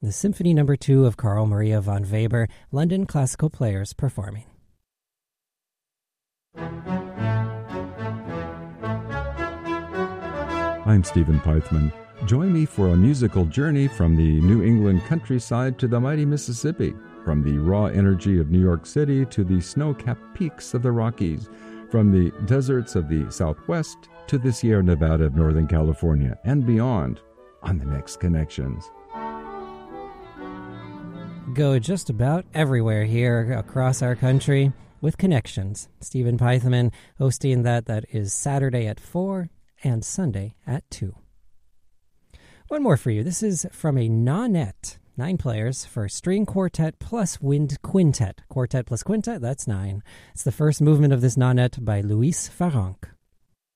the Symphony No. 2 of Carl Maria von Weber, London Classical Players performing. I'm Stephen Pythman. Join me for a musical journey from the New England countryside to the mighty Mississippi, from the raw energy of New York City to the snow-capped peaks of the Rockies, from the deserts of the Southwest to the Sierra Nevada of Northern California and beyond on the next Connections. Go just about everywhere here across our country with Connections. Stephen Pythman hosting that. That is Saturday at 4 and Sunday at 2. One more for you. This is from a nonet, 9 players for string quartet plus wind quintet. Quartet plus quintet, that's 9. It's the first movement of this nonet by Luis Farranc.